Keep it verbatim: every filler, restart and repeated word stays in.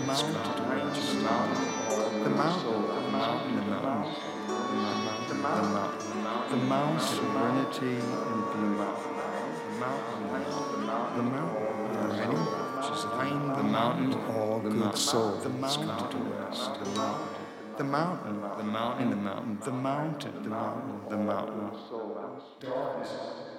mountain, the mountain, the mountain, the mountain, the mountain, the mountain, serenity and beauty. The mountain, the mountain, ready? Find the mountain, all good souls. The mountain, the mountain, the mountain, the mountain, the mountain, the mountain, the mountain, the mountain.